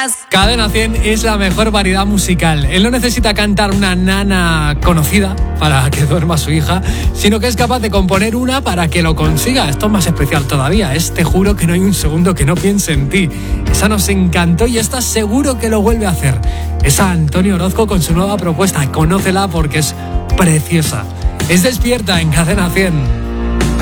Cadena 100 es la mejor variedad musical. Él no necesita cantar una nana conocida para que duerma su hija, sino que es capaz de componer una para que lo consiga. Esto es más especial todavía. Te juro que no hay un segundo que no piense en ti. Esa nos encantó y esta seguro que lo vuelve a hacer. Es a Antonio Orozco con su nueva propuesta. Conócela porque es preciosa. Es Despierta en Cadena 100.